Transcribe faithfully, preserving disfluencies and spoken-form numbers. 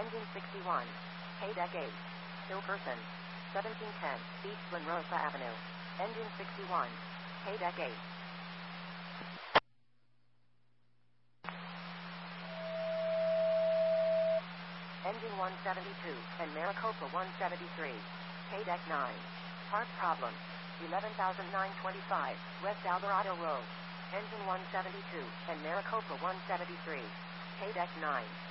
Engine sixty-one. K-Deck eight. Hillperson. seventeen ten, East Glen Rosa Avenue. Engine sixty-one. K-Deck eight. Engine one seventy-two, and Maricopa one seventy-three. K-Deck nine. Part problem. eleven thousand nine hundred twenty-five, West Alvarado Road. Engine one seventy-two, and Maricopa one seventy-three. K-Deck nine.